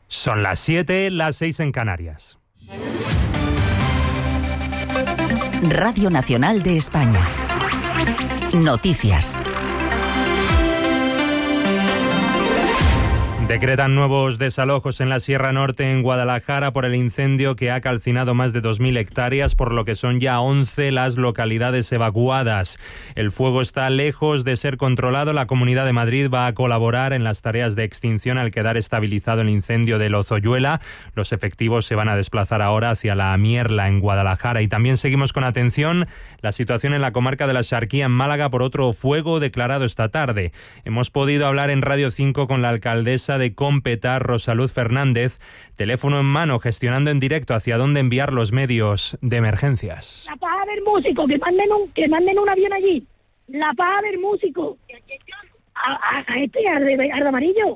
Son las 7, las 6 en Canarias. Radio Nacional de España. Noticias. Decretan nuevos desalojos en la Sierra Norte, en Guadalajara, por el incendio que ha calcinado más de 2.000 hectáreas, por lo que son ya 11 las localidades evacuadas. El fuego está lejos de ser controlado. La Comunidad de Madrid va a colaborar en las tareas de extinción al quedar estabilizado el incendio de Lozoyuela. Los efectivos se van a desplazar ahora hacia la Mierla, en Guadalajara. Y también seguimos con atención la situación en la comarca de la Xarquía, en Málaga, por otro fuego declarado esta tarde. Hemos podido hablar en Radio 5 con la alcaldesa de Competar, Rosaluz Fernández, teléfono en mano, gestionando en directo hacia dónde enviar los medios de emergencias. La paja del músico, que manden un avión allí. La paja del músico. Al amarillo.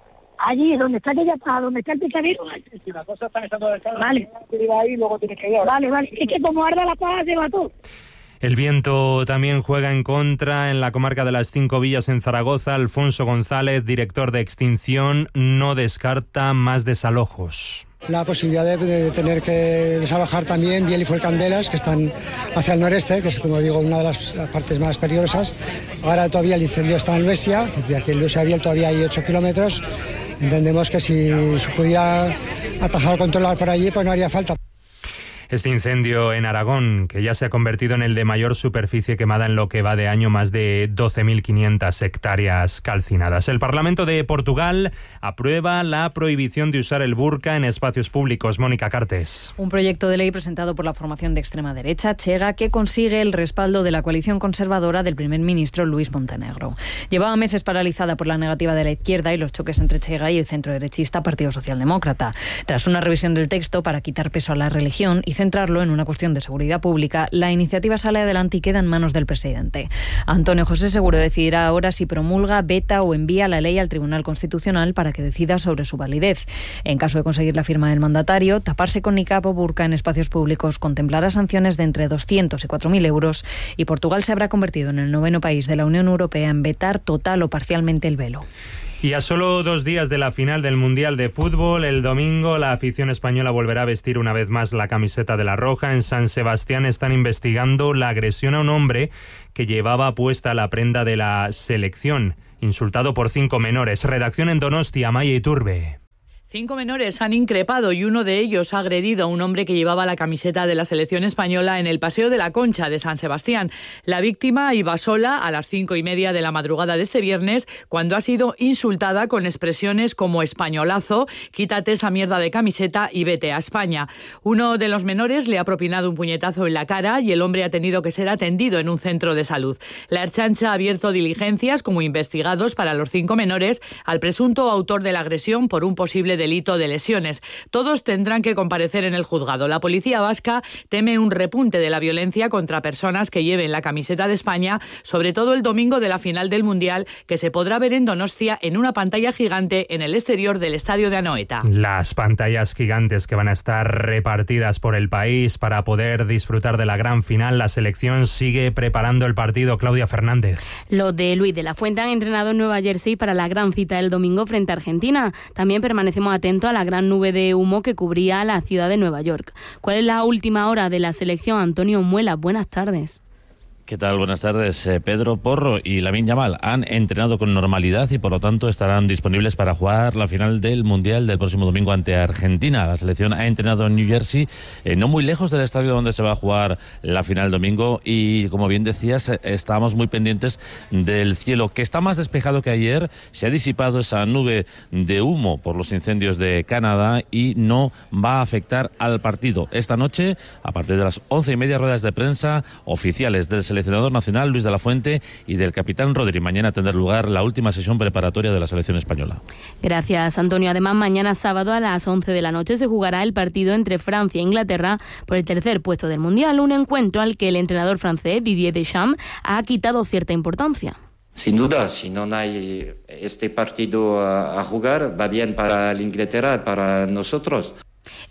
Allí, donde está aquella paja, donde está el picadero. Si la cosa está echando de carga, vale. Ahí, luego tienes que ir. Vale. Es que como arda la paja, se va todo. El viento también juega en contra en la comarca de las Cinco Villas, en Zaragoza. Alfonso González, director de Extinción, no descarta más desalojos. La posibilidad de tener que desalojar también Biel y Fuencandelas, que están hacia el noreste, que es, como digo, una de las partes más peligrosas. Ahora todavía el incendio está en Luesia, de aquí en Luesia a Biel todavía hay 8 kilómetros. Entendemos que si se pudiera atajar o controlar por allí, pues no haría falta. Este incendio en Aragón, que ya se ha convertido en el de mayor superficie quemada en lo que va de año, más de 12.500 hectáreas calcinadas. El Parlamento de Portugal aprueba la prohibición de usar el burka en espacios públicos. Mónica Cartes. Un proyecto de ley presentado por la formación de extrema derecha, Chega, que consigue el respaldo de la coalición conservadora del primer ministro Luis Montenegro. Llevaba meses paralizada por la negativa de la izquierda y los choques entre Chega y el centroderechista Partido Socialdemócrata. Tras una revisión del texto para quitar peso a la religión y centrarlo en una cuestión de seguridad pública, la iniciativa sale adelante y queda en manos del presidente. Antonio José Seguro decidirá ahora si promulga, veta o envía la ley al Tribunal Constitucional para que decida sobre su validez. En caso de conseguir la firma del mandatario, taparse con niqab o burka en espacios públicos contemplará sanciones de entre 200 y 4.000 euros y Portugal se habrá convertido en el 9º país de la Unión Europea en vetar total o parcialmente el velo. Y a solo 2 días de la final del Mundial de Fútbol, el domingo la afición española volverá a vestir una vez más la camiseta de la roja. En San Sebastián están investigando la agresión a un hombre que llevaba puesta la prenda de la selección, insultado por 5 menores. Redacción en Donostia, Maya Iturbe. 5 menores han increpado y uno de ellos ha agredido a un hombre que llevaba la camiseta de la selección española en el Paseo de la Concha de San Sebastián. La víctima iba sola a las 5:30 de la madrugada de este viernes cuando ha sido insultada con expresiones como españolazo, quítate esa mierda de camiseta y vete a España. Uno de los menores le ha propinado un puñetazo en la cara y el hombre ha tenido que ser atendido en un centro de salud. La Ertzaintza ha abierto diligencias como investigados para los 5 menores al presunto autor de la agresión por un posible delito de lesiones. Todos tendrán que comparecer en el juzgado. La policía vasca teme un repunte de la violencia contra personas que lleven la camiseta de España, sobre todo el domingo de la final del Mundial, que se podrá ver en Donostia en una pantalla gigante en el exterior del estadio de Anoeta. Las pantallas gigantes que van a estar repartidas por el país para poder disfrutar de la gran final. La selección sigue preparando el partido. Claudia Fernández. Los de Luis de la Fuente han entrenado en Nueva Jersey para la gran cita del domingo frente a Argentina. También permanecemos atentos a la gran nube de humo que cubría la ciudad de Nueva York. ¿Cuál es la última hora de la selección? Antonio Muela, buenas tardes. ¿Qué tal? Buenas tardes. Pedro Porro y Lamine Yamal han entrenado con normalidad y por lo tanto estarán disponibles para jugar la final del Mundial del próximo domingo ante Argentina. La selección ha entrenado en New Jersey, no muy lejos del estadio donde se va a jugar la final domingo y, como bien decías, estábamos muy pendientes del cielo, que está más despejado que ayer. Se ha disipado esa nube de humo por los incendios de Canadá y no va a afectar al partido. Esta noche, a partir de las 11:30, ruedas de prensa oficiales del seleccionador nacional Luis de la Fuente y del capitán Rodri. Mañana tendrá lugar la última sesión preparatoria de la selección española. Gracias, Antonio. Además, mañana sábado a las 11 de la noche se jugará el partido entre Francia e Inglaterra por el tercer puesto del Mundial, un encuentro al que el entrenador francés Didier Deschamps ha quitado cierta importancia. Sin duda, si no hay este partido a jugar, va bien para la Inglaterra, para nosotros.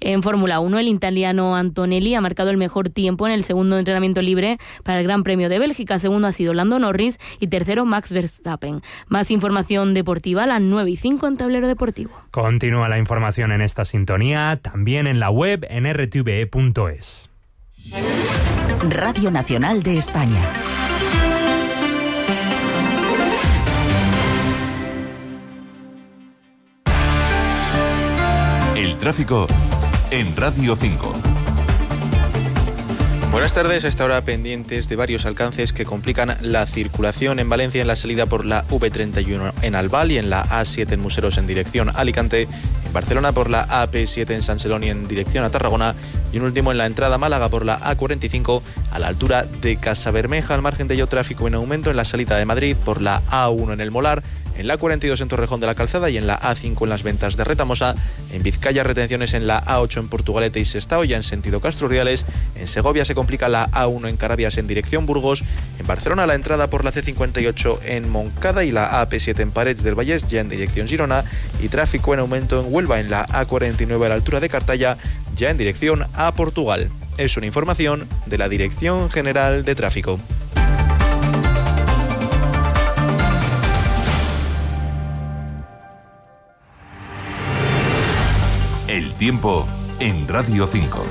En Fórmula 1, el italiano Antonelli ha marcado el mejor tiempo en el segundo entrenamiento libre para el Gran Premio de Bélgica. Segundo ha sido Lando Norris y tercero Max Verstappen. Más información deportiva a las 9:05 en Tablero Deportivo. Continúa la información en esta sintonía, también en la web en rtve.es. Radio Nacional de España. El tráfico en Radio 5. Buenas tardes. A esta hora pendientes de varios alcances que complican la circulación en Valencia, en la salida por la V31 en Albal y en la A7 en Museros en dirección a Alicante, en Barcelona por la AP7 en San Celoni en dirección a Tarragona y un último en la entrada a Málaga por la A45 a la altura de Casabermeja. Al margen de ello, tráfico en aumento en la salida de Madrid por la A1 en El Molar, en la A42 en Torrejón de la Calzada y en la A5 en las Ventas de Retamosa. En Vizcaya, retenciones en la A8 en Portugalete y Sestao, ya en sentido Castro-Urdiales. En Segovia se complica la A1 en Carabias en dirección Burgos. En Barcelona, la entrada por la C58 en Moncada y la AP7 en Parets del Vallès, ya en dirección Girona. Y tráfico en aumento en Huelva, en la A49 a la altura de Cartaya, ya en dirección a Portugal. Es una información de la Dirección General de Tráfico. El tiempo en Radio 5.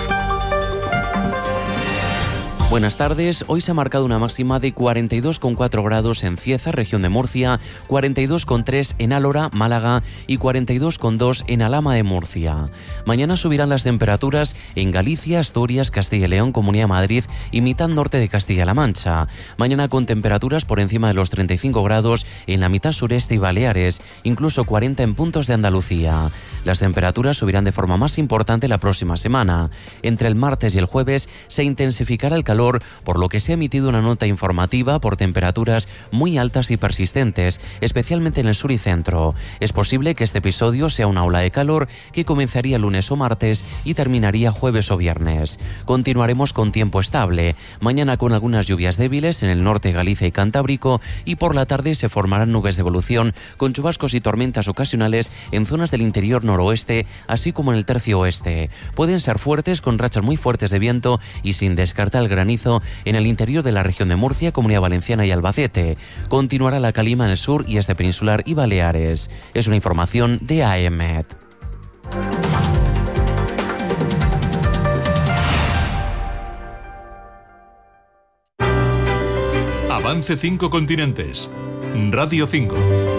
Buenas tardes. Hoy se ha marcado una máxima de 42,4 grados en Cieza, región de Murcia, 42,3 en Álora, Málaga y 42,2 en Alhama de Murcia. Mañana subirán las temperaturas en Galicia, Asturias, Castilla y León, Comunidad de Madrid y mitad norte de Castilla-La Mancha. Mañana con temperaturas por encima de los 35 grados en la mitad sureste y Baleares, incluso 40 en puntos de Andalucía. Las temperaturas subirán de forma más importante la próxima semana. Entre el martes y el jueves se intensificará el calor, por lo que se ha emitido una nota informativa por temperaturas muy altas y persistentes, especialmente en el sur y centro. Es posible que este episodio sea una ola de calor que comenzaría lunes o martes y terminaría jueves o viernes. Continuaremos con tiempo estable, mañana con algunas lluvias débiles en el norte, Galicia y Cantábrico, y por la tarde se formarán nubes de evolución con chubascos y tormentas ocasionales en zonas del interior noroeste, así como en el tercio oeste. Pueden ser fuertes con rachas muy fuertes de viento y sin descartar el granizo en el interior de la región de Murcia, Comunidad Valenciana y Albacete. Continuará la calima en el sur y este peninsular y Baleares. Es una información de AEMET. Avance 5 continentes. Radio 5.